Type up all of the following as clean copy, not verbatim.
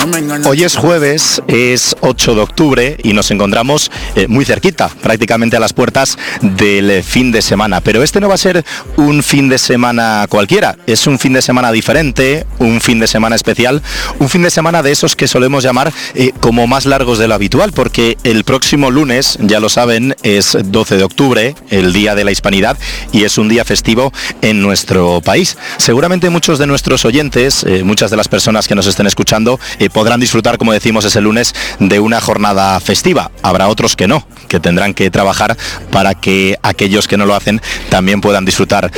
Hoy es jueves, es 8 de octubre y nos encontramos muy cerquita, prácticamente a las puertas del fin de semana. Pero este no va a ser un fin de semana cualquiera, es un fin de semana diferente, un fin de semana especial, un fin de semana de esos que solemos llamar como más largos de lo habitual, porque el próximo lunes, ya lo saben, es 12 de octubre, el Día de la Hispanidad, y es un día festivo en nuestro país. Seguramente muchos de nuestros oyentes, muchas de las personas que nos estén escuchando, podrán disfrutar, como decimos, ese lunes de una jornada festiva. Habrá otros que no, que tendrán que trabajar para que aquellos que no lo hacen también puedan disfrutar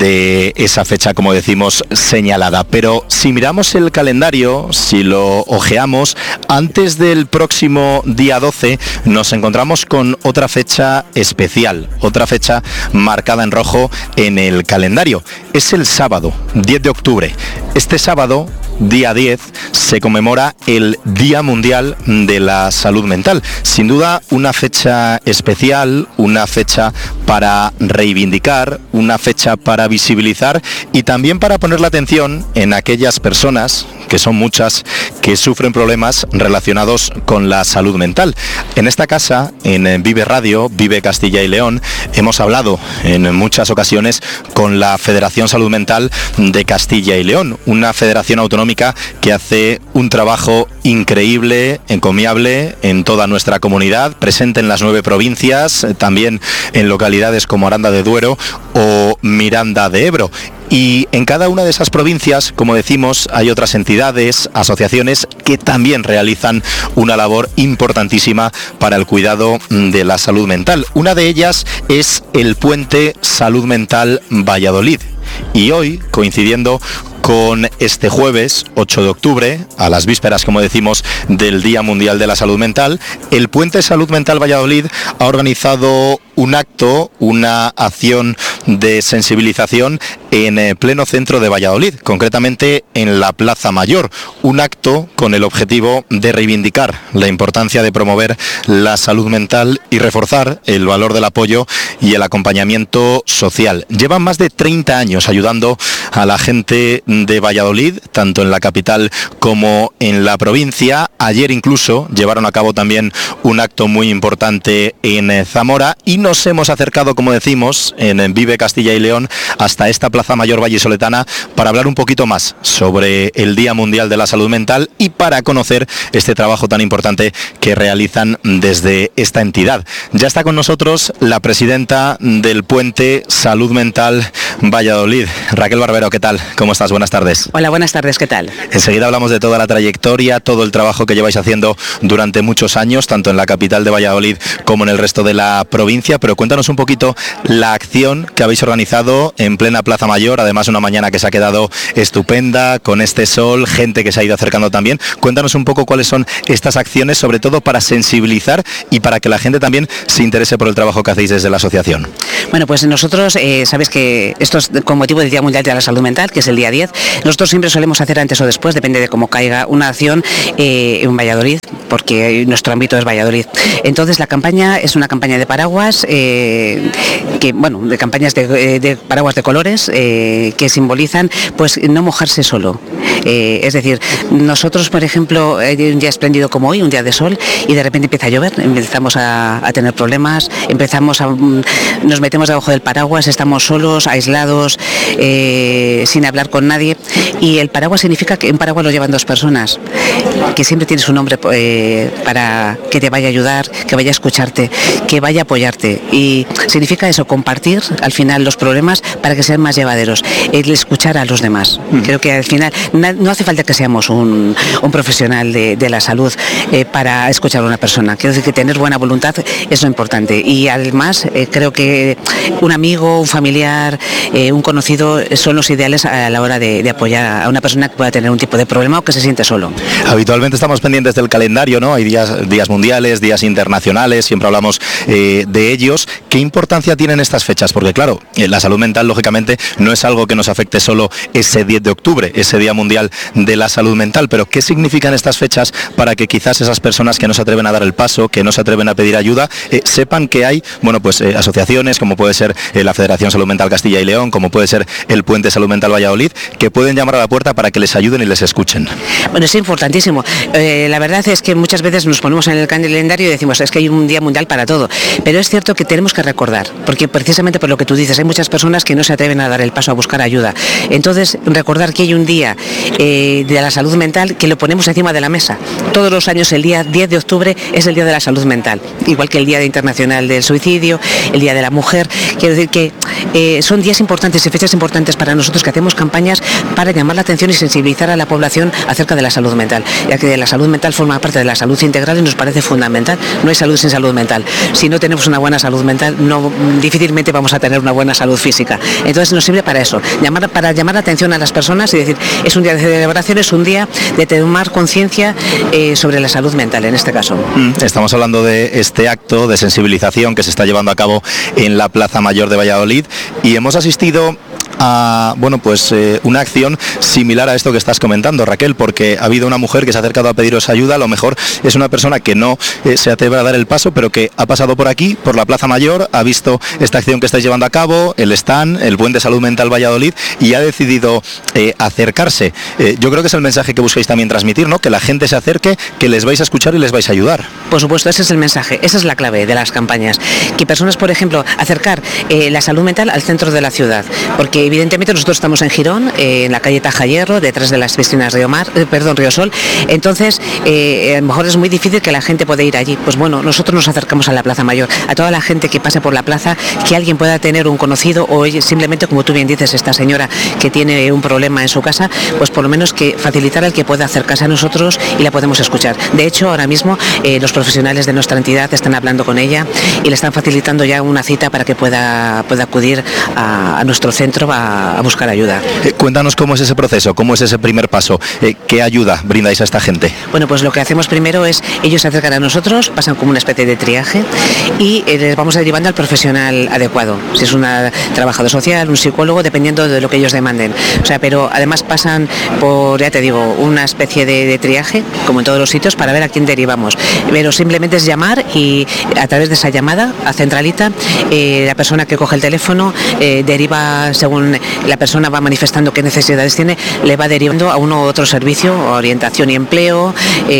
de esa fecha, como decimos, señalada. Pero si miramos el calendario, si lo ojeamos, antes del próximo día 12 nos encontramos con otra fecha especial, otra fecha marcada en rojo en el calendario. Es el sábado, 10 de octubre. Este sábado, día 10, se conmemora el Día Mundial de la Salud Mental. Sin duda, una fecha especial, una fecha para reivindicar, una fecha para visibilizar y también para poner la atención en aquellas personas, que son muchas, que sufren problemas relacionados con la salud mental. En esta casa, en Vive Radio, Vive Castilla y León, hemos hablado en muchas ocasiones con la Federación Salud Mental de Castilla y León, una federación autonómica que hace un trabajo increíble, encomiable en toda nuestra comunidad, presente en las 9 provincias, también en localidades como Aranda de Duero o Miranda de Ebro. Y en cada una de esas provincias, como decimos, hay otras entidades, asociaciones que también realizan una labor importantísima para el cuidado de la salud mental. Una de ellas es el Puente Salud Mental Valladolid. Y hoy, coincidiendo con este jueves 8 de octubre, a las vísperas, como decimos, del Día Mundial de la Salud Mental, el Puente Salud Mental Valladolid ha organizado un acto, una acción de sensibilización en pleno centro de Valladolid, concretamente en la Plaza Mayor, un acto con el objetivo de reivindicar la importancia de promover la salud mental y reforzar el valor del apoyo y el acompañamiento social. Llevan más de 30 años ayudando a la gente de Valladolid, tanto en la capital como en la provincia. Ayer incluso llevaron a cabo también un acto muy importante en Zamora y nos hemos acercado, como decimos, en Vive Castilla y León hasta esta Plaza Mayor vallisoletana para hablar un poquito más sobre el Día Mundial de la Salud Mental y para conocer este trabajo tan importante que realizan desde esta entidad. Ya está con nosotros la presidenta del Puente Salud Mental Valladolid, Raquel Barbero. ¿Qué tal? ¿Cómo estás? Buenas tardes. Hola, buenas tardes. ¿Qué tal? Enseguida hablamos de toda la trayectoria, todo el trabajo que lleváis haciendo durante muchos años, tanto en la capital de Valladolid como en el resto de la provincia, pero cuéntanos un poquito la acción que habéis organizado en plena Plaza Mayor, además una mañana que se ha quedado estupenda, con este sol, gente que se ha ido acercando también. Cuéntanos un poco cuáles son estas acciones, sobre todo para sensibilizar y para que la gente también se interese por el trabajo que hacéis desde la asociación. Bueno, pues nosotros, sabes que esto es con motivo del Día Mundial de la Salud Mental, que es el día 10. Nosotros siempre solemos hacer antes o después, depende de cómo caiga, una acción en Valladolid, porque nuestro ámbito es Valladolid. Entonces la campaña es una campaña de paraguas, de campañas de paraguas de colores que simbolizan pues no mojarse solo. Es decir, nosotros, por ejemplo, un día espléndido como hoy, un día de sol, y de repente empieza a llover, empezamos a tener problemas, nos metemos debajo del paraguas, estamos solos, aislados, sin hablar con nadie, y el paraguas significa que un paraguas lo llevan 2 personas, que siempre tienes un hombre para que te vaya a ayudar, que vaya a escucharte, que vaya a apoyarte, y significa eso, compartir al final los problemas para que sean más llevaderos, el escuchar a los demás. Creo que al final no hace falta que seamos un profesional de la salud para escuchar a una persona. Quiero decir que tener buena voluntad es lo importante, y además creo que un amigo, un familiar, un conocido son los ideales a la hora de apoyar a una persona que pueda tener un tipo de problema o que se siente solo. Habitualmente estamos pendientes del calendario, ¿no? Hay días mundiales, días internacionales, siempre hablamos de ello. ellos. ¿Qué importancia tienen estas fechas? Porque claro, la salud mental lógicamente no es algo que nos afecte solo ese 10 de octubre, ese Día Mundial de la Salud Mental, pero ¿qué significan estas fechas para que quizás esas personas que no se atreven a dar el paso, que no se atreven a pedir ayuda, sepan que hay, asociaciones como puede ser la Federación Salud Mental Castilla y León, como puede ser el Puente Salud Mental Valladolid, que pueden llamar a la puerta para que les ayuden y les escuchen? Bueno, es importantísimo. La verdad es que muchas veces nos ponemos en el calendario y decimos, es que hay un Día Mundial para todo, pero es cierto que tenemos que recordar, porque precisamente por lo que tú dices, hay muchas personas que no se atreven a dar el paso a buscar ayuda. Entonces, recordar que hay un día de la salud mental que lo ponemos encima de la mesa. Todos los años el día 10 de octubre es el Día de la Salud Mental, igual que el Día Internacional del Suicidio, el Día de la Mujer. Quiero decir que son días importantes y fechas importantes para nosotros, que hacemos campañas para llamar la atención y sensibilizar a la población acerca de la salud mental, ya que la salud mental forma parte de la salud integral y nos parece fundamental. No hay salud sin salud mental. Si no tenemos una buena salud mental, difícilmente vamos a tener una buena salud física. Entonces nos sirve para eso, para llamar la atención a las personas y decir, es un día de celebración, es un día de tomar conciencia sobre la salud mental en este caso. Estamos hablando de este acto de sensibilización que se está llevando a cabo en la Plaza Mayor de Valladolid y hemos asistido a una acción similar a esto que estás comentando, Raquel, porque ha habido una mujer que se ha acercado a pediros ayuda. A lo mejor es una persona que no se atreve a dar el paso, pero que ha pasado por aquí, por la Plaza Mayor, ha visto esta acción que estáis llevando a cabo, el stand, el Puente Salud Mental Valladolid, y ha decidido acercarse. Yo creo que es el mensaje que buscáis también transmitir, ¿no? Que la gente se acerque, que les vais a escuchar y les vais a ayudar. Por supuesto, ese es el mensaje, esa es la clave de las campañas. Que personas, por ejemplo, acercar la salud mental al centro de la ciudad, porque evidentemente nosotros estamos en Girón, en la calle Taja Hierro, detrás de las piscinas Río Sol. Entonces, a lo mejor es muy difícil que la gente pueda ir allí. Pues bueno, nosotros nos acercamos a la Plaza Mayor, a toda la gente que pase por la plaza, que alguien pueda tener un conocido o simplemente, como tú bien dices, esta señora que tiene un problema en su casa, pues por lo menos que facilitar al que pueda acercarse a nosotros y la podemos escuchar. De hecho, ahora mismo los profesionales de nuestra entidad están hablando con ella y le están facilitando ya una cita para que pueda acudir a nuestro centro a buscar ayuda. Cuéntanos cómo es ese proceso, cómo es ese primer paso, qué ayuda brindáis a esta gente. Bueno, pues lo que hacemos primero es, ellos se acercan a nosotros, pasan como una especie de triaje y les vamos derivando al profesional adecuado, si es un trabajador social, un psicólogo, dependiendo de lo que ellos demanden. O sea, pero además pasan por, ya te digo, una especie de triaje, como en todos los sitios, para ver a quién derivamos. Pero simplemente es llamar y a través de esa llamada a centralita, la persona que coge el teléfono deriva, según la persona va manifestando qué necesidades tiene, le va derivando a uno u otro servicio, a orientación y empleo,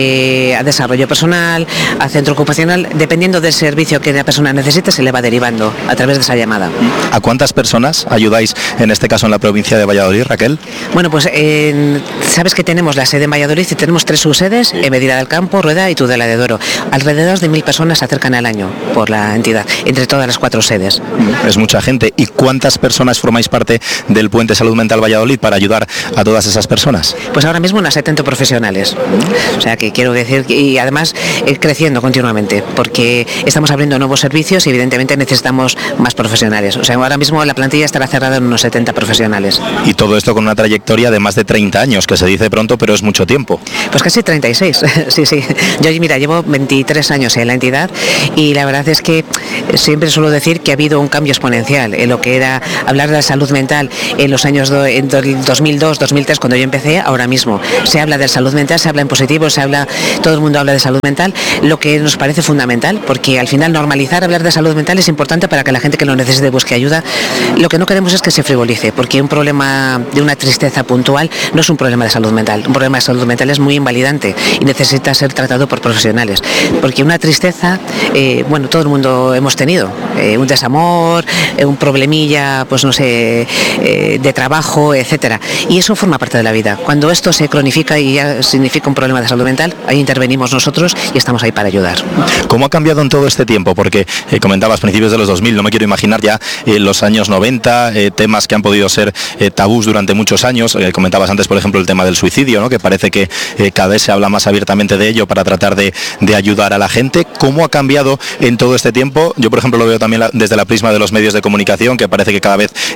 a desarrollo personal, a centro ocupacional, dependiendo del servicio que la persona necesite, se le va derivando a través de esa llamada. ¿A cuántas personas ayudáis en este caso en la provincia de Valladolid, Raquel? Bueno, pues sabes que tenemos la sede en Valladolid y tenemos 3 subsedes, en Medina del Campo, Rueda y Tudela de Duero. Alrededor de 1000 personas se acercan al año por la entidad, entre todas las 4 sedes. Es mucha gente. ¿Y cuántas personas formáis parte del Puente Salud Mental Valladolid para ayudar a todas esas personas? Pues ahora mismo unas 70 profesionales. O sea que quiero decir, y además creciendo continuamente, porque estamos abriendo nuevos servicios y evidentemente necesitamos más profesionales. O sea, ahora mismo la plantilla estará cerrada en unos 70 profesionales. Y todo esto con una trayectoria de más de 30 años, que se dice pronto, pero es mucho tiempo. Pues casi 36, sí. Yo, mira, llevo 23 años en la entidad y la verdad es que siempre suelo decir que ha habido un cambio exponencial en lo que era hablar de la salud mental en los años en 2002, 2003, cuando yo empecé, ahora mismo. Se habla de salud mental, se habla en positivo, todo el mundo habla de salud mental, lo que nos parece fundamental, porque al final normalizar hablar de salud mental es importante para que la gente que lo necesite busque ayuda. Lo que no queremos es que se frivolice, porque un problema de una tristeza puntual no es un problema de salud mental. Un problema de salud mental es muy invalidante y necesita ser tratado por profesionales, porque una tristeza, todo el mundo hemos tenido, un desamor, un problemilla, pues no sé, de trabajo, etcétera, y eso forma parte de la vida. Cuando esto se cronifica y ya significa un problema de salud mental, ahí intervenimos nosotros y estamos ahí para ayudar. ¿Cómo ha cambiado en todo este tiempo? Porque comentabas principios de los 2000, no me quiero imaginar ya los años 90, temas que han podido ser tabús durante muchos años. Comentabas antes, por ejemplo, el tema del suicidio, ¿no? Que parece que cada vez se habla más abiertamente de ello para tratar de ayudar a la gente. ¿Cómo ha cambiado en todo este tiempo? Yo, por ejemplo, lo veo también desde la prisma de los medios de comunicación, que parece que cada vez se trata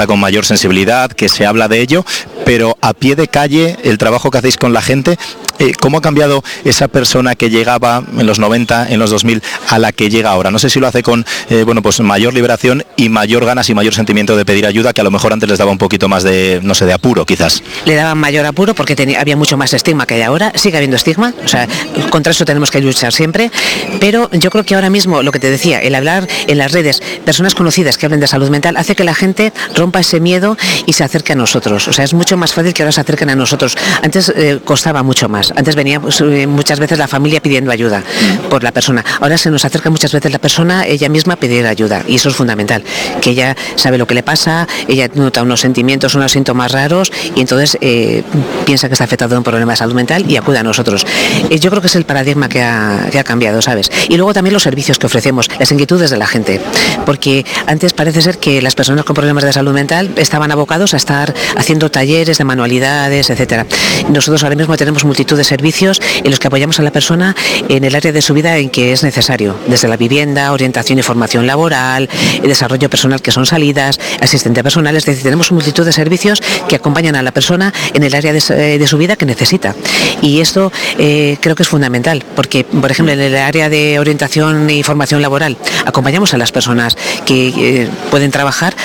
trata con mayor sensibilidad, que se habla de ello, pero a pie de calle, el trabajo que hacéis con la gente, ¿cómo ha cambiado esa persona que llegaba en los 90, en los 2000, a la que llega ahora? No sé si lo hace con pues mayor liberación y mayor ganas y mayor sentimiento de pedir ayuda, que a lo mejor antes les daba un poquito más de, no sé, de apuro, quizás. Le daban mayor apuro porque había mucho más estigma que hay ahora, sigue habiendo estigma, o sea, contra eso tenemos que luchar siempre, pero yo creo que ahora mismo, lo que te decía, el hablar en las redes, personas conocidas que hablen de salud mental, hace que la gente rompa ese miedo y se acerque a nosotros, o sea, es mucho más fácil que ahora se acerquen a nosotros. Antes costaba mucho más, antes venía muchas veces la familia pidiendo ayuda por la persona, ahora se nos acerca muchas veces la persona ella misma a pedir ayuda, y eso es fundamental, que ella sabe lo que le pasa, ella nota unos sentimientos, unos síntomas raros, y entonces piensa que está afectado de un problema de salud mental y acude a nosotros. Yo creo que es el paradigma que ha cambiado, ¿sabes? Y luego también los servicios que ofrecemos, las inquietudes de la gente, porque antes parece ser que las personas con problemas de salud mental estaban abocados a estar haciendo talleres de manualidades, etcétera. Nosotros ahora mismo tenemos multitud de servicios en los que apoyamos a la persona en el área de su vida en que es necesario, desde la vivienda, orientación y formación laboral, desarrollo personal, que son salidas, asistente personal, es decir, tenemos multitud de servicios que acompañan a la persona en el área de su vida que necesita. Y esto creo que es fundamental, porque, por ejemplo, en el área de orientación y formación laboral, acompañamos a las personas que pueden trabajar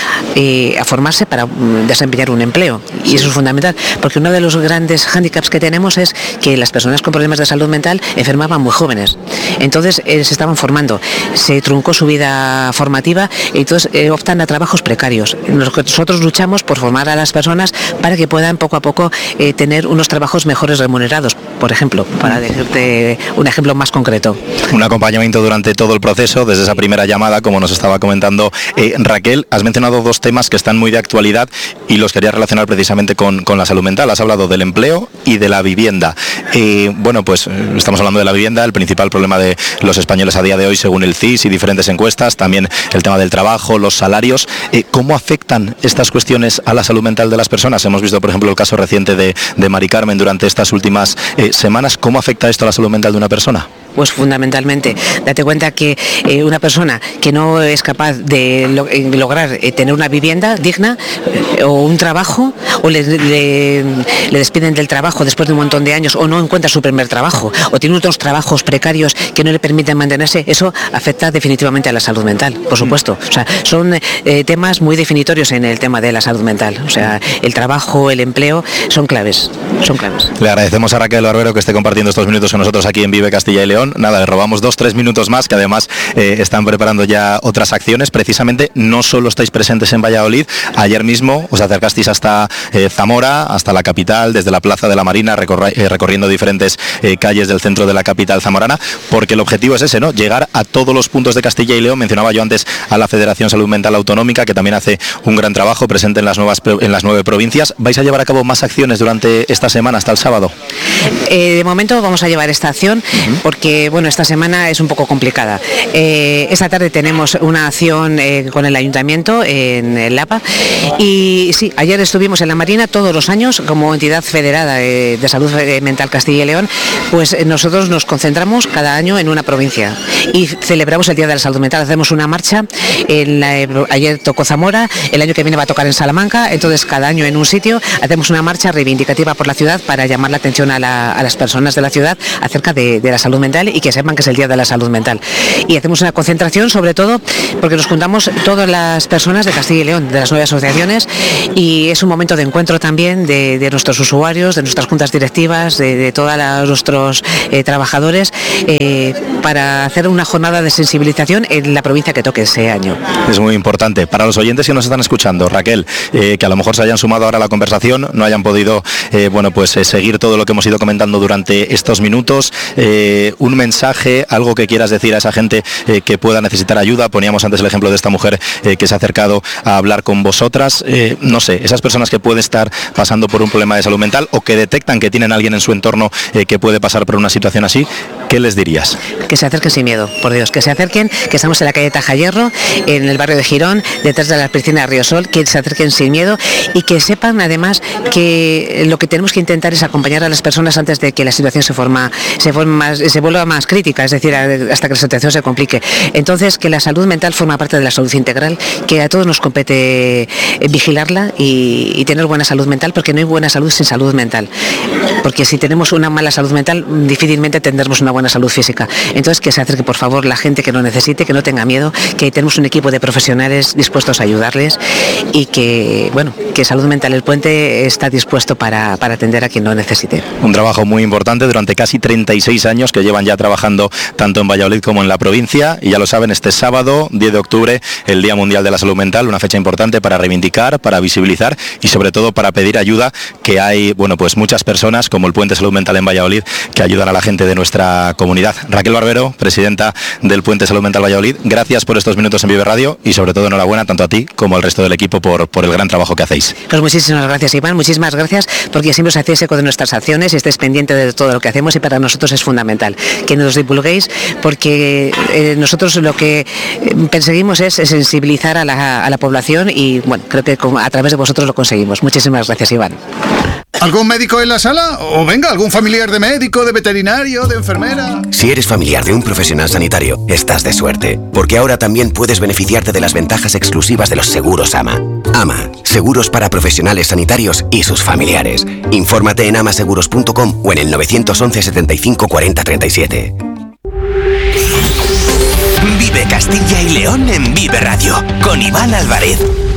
a formarse para desempeñar un empleo. Y eso es fundamental, porque uno de los grandes hándicaps que tenemos es que las personas con problemas de salud mental enfermaban muy jóvenes. Entonces se estaban formando, se truncó su vida formativa y entonces optan a trabajos precarios. Nosotros luchamos por formar a las personas para que puedan poco a poco tener unos trabajos mejores remunerados, por ejemplo, para decirte un ejemplo más concreto. Un acompañamiento durante todo el proceso, desde esa primera llamada, como nos estaba comentando Raquel. Has mencionado dos temas que están muy de actualidad y los quería relacionar precisamente con la salud mental. Has hablado del empleo y de la vivienda. Pues estamos hablando de la vivienda, el principal problema de los españoles a día de hoy, según el CIS y diferentes encuestas, también el tema del trabajo, los salarios. ¿Cómo afectan estas cuestiones a la salud mental de las personas? Hemos visto, por ejemplo, el caso reciente de Mari Carmen durante estas últimas semanas. ¿Cómo afecta esto a la salud mental de una persona? Pues fundamentalmente, date cuenta que una persona que no es capaz de lograr tener una vivienda digna o un trabajo, o le despiden del trabajo después de un montón de años, o no encuentra su primer trabajo, o tiene otros trabajos precarios que no le permiten mantenerse, eso afecta definitivamente a la salud mental, por supuesto. O sea, son temas muy definitorios en el tema de la salud mental. O sea, el trabajo, el empleo, son claves. Le agradecemos a Raquel Barbero que esté compartiendo estos minutos con nosotros aquí en Vive Castilla y León. Nada, le robamos 2-3 minutos más, que además están preparando ya otras acciones. Precisamente, no solo estáis presentes en Valladolid, ayer mismo os acercasteis hasta Zamora, hasta la capital, desde la Plaza de la Marina, recorriendo diferentes calles del centro de la capital zamorana, porque el objetivo es ese, ¿no? Llegar a todos los puntos de Castilla y León. Mencionaba yo antes a la Federación Salud Mental Autonómica, que también hace un gran trabajo, presente en las 9 provincias. ¿Vais a llevar a cabo más acciones durante esta semana hasta el sábado? De momento vamos a llevar esta acción porque, esta semana es un poco complicada. Esta tarde tenemos una acción con el Ayuntamiento en el Lapa, y sí, ayer estuvimos en la Marina. Todos los años, como entidad federada de salud mental Castilla y León, pues nosotros nos concentramos cada año en una provincia y celebramos el Día de la Salud Mental. Hacemos una marcha, ayer tocó Zamora, el año que viene va a tocar en Salamanca, entonces cada año en un sitio hacemos una marcha reivindicativa por la ciudad para llamar la atención a las personas de la ciudad acerca de la salud mental y que sepan que es el Día de la Salud Mental. Y hacemos una concentración, sobre todo porque nos juntamos todas las personas de Castilla y León, de las 9 asociaciones, y es un momento de encuentro también de nuestros usuarios, de nuestras juntas directivas, de todos nuestros trabajadores, para hacer una jornada de sensibilización en la provincia que toque ese año. Es muy importante. Para los oyentes que nos están escuchando, Raquel, que a lo mejor se hayan sumado ahora a la conversación, no hayan podido seguir todo lo que hemos ido comentando durante estos minutos, un mensaje, algo que quieras decir a esa gente que pueda necesitar ayuda. Poníamos antes el ejemplo de esta mujer que se ha acercado a hablar con vosotras. No sé, esas personas que pueden estar pasando por un problema de salud mental o que detectan que tienen a alguien en su entorno que puede pasar por una situación así, ¿qué les dirías? Que se acerquen sin miedo, por Dios, que se acerquen, que estamos en la calle Tajallerro, en el barrio de Girón, detrás de la piscina de Riosol, que se acerquen sin miedo y que sepan además que lo que tenemos que intentar es acompañar a las personas antes de que la situación se vuelva más crítica, es decir, hasta que la situación se complique. Entonces, que la salud mental forma parte de la salud integral, que a todos nos compete vigilarla y tener buena salud mental, porque no hay buena salud sin salud mental. Porque si tenemos una mala salud mental, difícilmente tendremos una buena salud física. Entonces, que se acerque, por favor, la gente que lo necesite, que no tenga miedo, que tenemos un equipo de profesionales dispuestos a ayudarles y que, bueno, que Salud Mental El Puente está dispuesto para atender a quien lo necesite. Un trabajo muy importante durante casi 36 años que llevan ya trabajando tanto en Valladolid como en la provincia, y ya lo saben, este sábado, 10 de octubre, el Día Mundial de la Salud Mental, una fecha importante para reivindicar, para visibilizar y sobre todo para pedir ayuda, que hay, bueno, pues muchas personas como el Puente Salud Mental en Valladolid que ayudan a la gente de nuestra comunidad. Raquel Barbero, presidenta del Puente Salud Mental Valladolid, gracias por estos minutos en Vive Radio y sobre todo enhorabuena tanto a ti como al resto del equipo por el gran trabajo que hacéis. Pues muchísimas gracias, Iván, muchísimas gracias, porque siempre os hacéis eco de nuestras acciones y estéis pendiente de todo lo que hacemos, y para nosotros es fundamental que nos divulguéis, porque nosotros lo que perseguimos es sensibilizar a la población y, bueno, creo que a través de vosotros lo conseguimos. Muchísimas gracias, Iván. ¿Algún médico en la sala? O venga, algún familiar de médico, de veterinario, de enfermera. Si eres familiar de un profesional sanitario, estás de suerte, porque ahora también puedes beneficiarte de las ventajas exclusivas de los seguros AMA. AMA, seguros para profesionales sanitarios y sus familiares. Infórmate en amaseguros.com o en el 911 75 40 37. Vive Castilla y León en Vive Radio, con Iván Álvarez.